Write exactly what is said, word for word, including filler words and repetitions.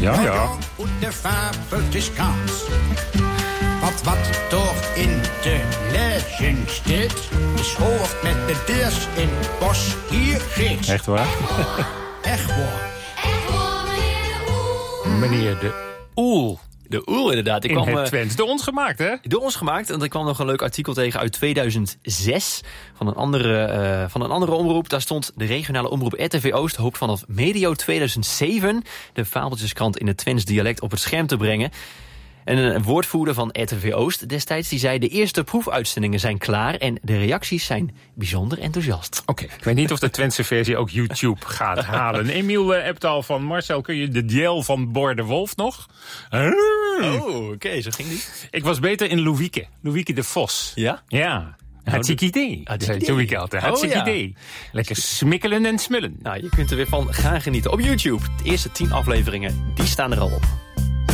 Ja, ja. Und de fabeltjes kans. Want wat toch in de legend staat, is hoofd met de deurs in het bos hier geest. Echt waar? Echt waar. Meneer de Oel. De Oel, inderdaad. Ik In kwam, het uh, Twents. Door ons gemaakt, hè? Door ons gemaakt. Want ik kwam nog een leuk artikel tegen uit tweeduizend zes. Van een andere, uh, van een andere omroep. Daar stond de regionale omroep R T V Oost hoopt vanaf medio tweeduizend zeven... de fabeltjeskrant in het Twents dialect op het scherm te brengen. En een woordvoerder van R T V Oost destijds die zei... de eerste proefuitzendingen zijn klaar en de reacties zijn bijzonder enthousiast. Oké, okay. Ik weet niet of de Twentse versie ook YouTube gaat halen. Emiel uh, Eptal van Marcel, kun je de djel van Boer de Wolf nog? Oh, oké, okay, zo ging die. Ik was beter in Louwieke. Louwieke de Vos. Ja? Ja. Hartstikke idee. Dat doe ik altijd. Hartstikke oh, ja. idee. Lekker smikkelen en smullen. Nou, je kunt er weer van gaan genieten op YouTube. De eerste tien afleveringen, die staan er al op.